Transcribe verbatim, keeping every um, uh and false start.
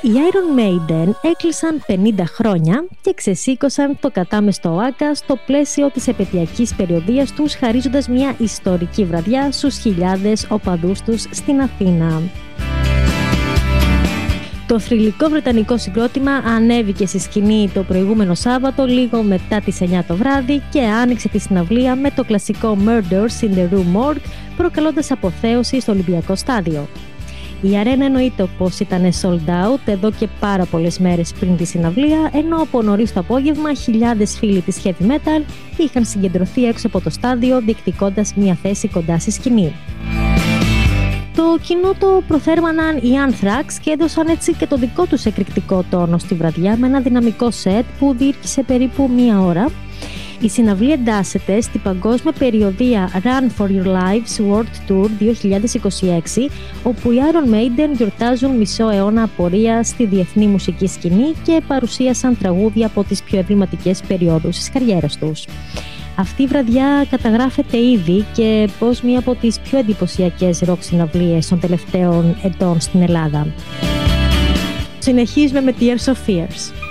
Οι Iron Maiden έκλεισαν πενήντα χρόνια και ξεσήκωσαν το κατάμεστο Οάκα στο πλαίσιο της επαιτειακής περιοδίας τους, χαρίζοντας μια ιστορική βραδιά στους χιλιάδες οπαδούς τους στην Αθήνα. Το θρυλικό βρετανικό συγκρότημα ανέβηκε στη σκηνή το προηγούμενο Σάββατο λίγο μετά τις εννιά το βράδυ και άνοιξε τη συναυλία με το κλασικό Murders in the Rue Morgue, προκαλώντας αποθέωση στο Ολυμπιακό στάδιο. Η αρένα εννοείται πως ήταν sold out εδώ και πάρα πολλές μέρες πριν τη συναυλία, ενώ από νωρίς το απόγευμα χιλιάδες φίλοι της heavy metal είχαν συγκεντρωθεί έξω από το στάδιο διεκδικώντας μια θέση κοντά στη σκηνή. Το κοινό το προθέρμαναν οι Anthrax και έδωσαν έτσι και το δικό τους εκρηκτικό τόνο στη βραδιά με ένα δυναμικό σετ που διήρκησε περίπου μία ώρα. Η συναυλία εντάσσεται στην παγκόσμια περιοδεία Run for Your Lives World Tour δύο χιλιάδες είκοσι έξι, όπου οι Iron Maiden γιορτάζουν μισό αιώνα απορία στη διεθνή μουσική σκηνή και παρουσίασαν τραγούδια από τις πιο εμβληματικές περιόδους της καριέρας τους. Αυτή η βραδιά καταγράφεται ήδη και πως μία από τις πιο εντυπωσιακές ροκ συναυλίες των τελευταίων ετών στην Ελλάδα. Συνεχίζουμε με Tears of Fears.